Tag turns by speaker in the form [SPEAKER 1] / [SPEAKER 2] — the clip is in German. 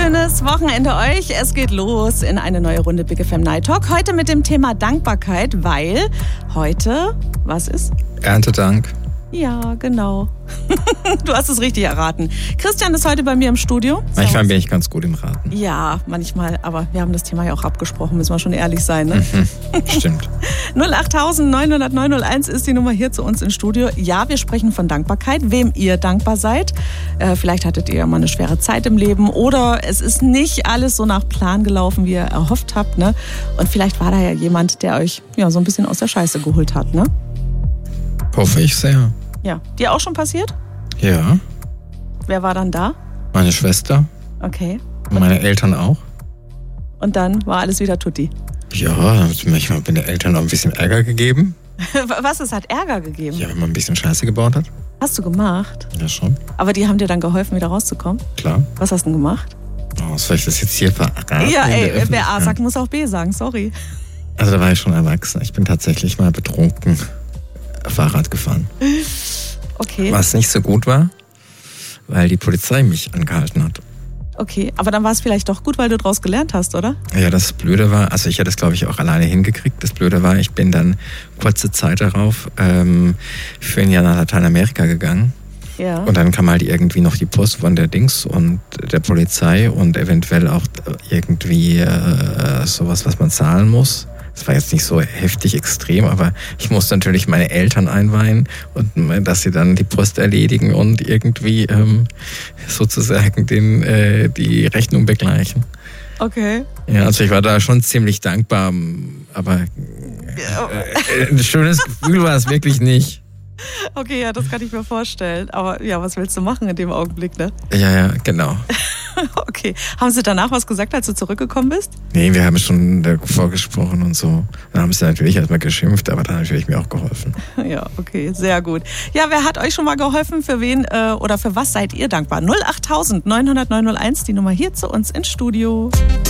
[SPEAKER 1] Schönes Wochenende euch. Es geht los in eine neue Runde Big FM Night Talk. Heute mit dem Thema Dankbarkeit, weil heute, was ist?
[SPEAKER 2] Erntedank.
[SPEAKER 1] Ja, genau. Du hast es richtig erraten. Christian ist heute bei mir im Studio.
[SPEAKER 2] Manchmal bin ich ganz gut im Raten.
[SPEAKER 1] Ja, manchmal, aber wir haben das Thema ja auch abgesprochen, müssen wir schon ehrlich sein, ne?
[SPEAKER 2] Stimmt.
[SPEAKER 1] 08000 900 901 ist die Nummer hier zu uns ins Studio. Ja, wir sprechen von Dankbarkeit, wem ihr dankbar seid. Vielleicht hattet ihr ja mal eine schwere Zeit im Leben oder es ist nicht alles so nach Plan gelaufen, wie ihr erhofft habt, ne? Und vielleicht war da ja jemand, der euch ja so ein bisschen aus der Scheiße geholt hat, ne?
[SPEAKER 2] Hoffe ich sehr.
[SPEAKER 1] Ja. Dir auch schon passiert?
[SPEAKER 2] Ja.
[SPEAKER 1] Wer war dann da?
[SPEAKER 2] Meine Schwester.
[SPEAKER 1] Okay.
[SPEAKER 2] Und meine Eltern auch.
[SPEAKER 1] Und dann war alles wieder tutti.
[SPEAKER 2] Ja, manchmal bin den Eltern auch ein bisschen Ärger gegeben.
[SPEAKER 1] Was, es hat Ärger gegeben?
[SPEAKER 2] Ja, wenn man ein bisschen Scheiße gebaut hat.
[SPEAKER 1] Hast du gemacht?
[SPEAKER 2] Ja, schon.
[SPEAKER 1] Aber die haben dir dann geholfen, wieder rauszukommen?
[SPEAKER 2] Klar.
[SPEAKER 1] Was hast du denn gemacht?
[SPEAKER 2] Oh, soll ich das jetzt hier verraten?
[SPEAKER 1] Ja, ey, wer A sagt, muss auch B sagen, sorry.
[SPEAKER 2] Also da war ich schon erwachsen. Ich bin tatsächlich mal betrunken Fahrrad gefahren.
[SPEAKER 1] Okay.
[SPEAKER 2] Was nicht so gut war, weil die Polizei mich angehalten hat.
[SPEAKER 1] Okay, aber dann war es vielleicht doch gut, weil du daraus gelernt hast, oder?
[SPEAKER 2] Ja, das Blöde war, also ich hätte es glaube ich auch alleine hingekriegt. Das Blöde war, ich bin dann kurze Zeit darauf für ein Jahr nach Lateinamerika gegangen.
[SPEAKER 1] Ja.
[SPEAKER 2] Und dann kam halt irgendwie noch die Post von der Dings und der Polizei und eventuell auch irgendwie sowas, was man zahlen muss. Das war jetzt nicht so heftig extrem, aber ich musste natürlich meine Eltern einweihen und dass sie dann die Post erledigen und irgendwie sozusagen die Rechnung begleichen.
[SPEAKER 1] Okay.
[SPEAKER 2] Ja, also ich war da schon ziemlich dankbar, aber ein schönes Gefühl war es wirklich nicht.
[SPEAKER 1] Okay, ja, das kann ich mir vorstellen. Aber ja, was willst du machen in dem Augenblick, ne?
[SPEAKER 2] Ja, genau.
[SPEAKER 1] Okay. Haben sie danach was gesagt, als du zurückgekommen bist?
[SPEAKER 2] Nee, wir haben schon vorgesprochen und so. Dann haben sie natürlich erstmal geschimpft, aber dann natürlich mir auch geholfen.
[SPEAKER 1] Ja, okay, sehr gut. Ja, wer hat euch schon mal geholfen? Für wen oder für was seid ihr dankbar? 08000 900 901, die Nummer hier zu uns ins Studio.